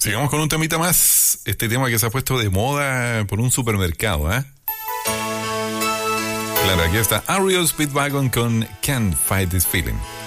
Sigamos con un temita más. Este tema que se ha puesto de moda por un supermercado, ¿eh? Claro, aquí está REO Speedwagon con Can't Fight This Feeling.